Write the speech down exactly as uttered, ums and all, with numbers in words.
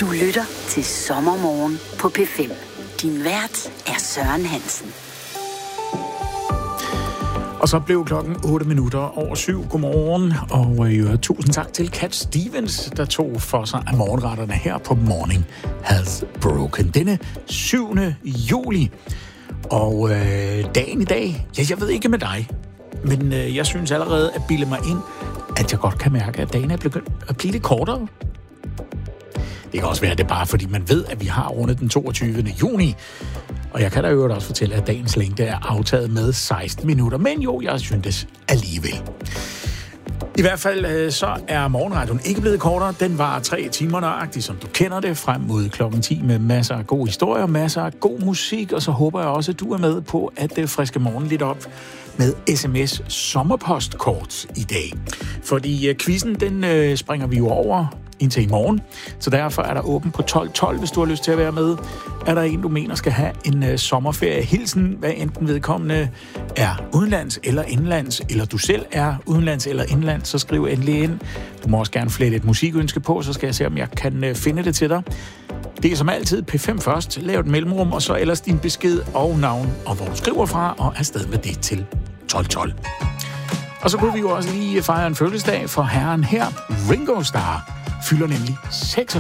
Du lytter til Sommermorgen på P fem. Din vært er Søren Hansen. Og så blev klokken otte minutter over syv. Godmorgen, og øh, tusind tak til Cat Stevens, der tog for sig af morgenretterne her på Morning Has Broken. Denne syvende juli. Og øh, dagen i dag, ja, jeg ved ikke med dig, men øh, jeg synes allerede at bilde mig ind, at jeg godt kan mærke, at dagen er begyndt at blive lidt kortere. Det kan også være, at det er bare fordi, man ved, at vi har rundet den toogtyvende juni. Og jeg kan da jo også fortælle, at dagens længde er aftaget med seksten minutter. Men jo, jeg synes det alligevel. I hvert fald så er morgenradioen ikke blevet kortere. Den var tre timer nøjagtigt, som du kender det, frem mod klokken ti med masser af gode historier, masser af god musik. Og så håber jeg også, at du er med på at friske morgen lidt op med sms sommerpostkort i dag. Fordi quizzen, den springer vi jo over indtil i morgen. Så derfor er der åben på tolv tolv, hvis du har lyst til at være med. Er der en, du mener skal have en uh, sommerferie-hilsen, hvad enten vedkommende er udenlands eller indlands, eller du selv er udenlands eller indlands, så skriv endelig ind. Du må også gerne flette et musikønske på, så skal jeg se, om jeg kan uh, finde det til dig. Det er som altid P fem først. Lav et mellemrum, og så ellers din besked og navn, og hvor du skriver fra, og afsted med det til tolv tolv. Og så kunne vi jo også lige fejre en fødselsdag for herren her, Ringo Starr. Fylder nemlig seksogfyrre.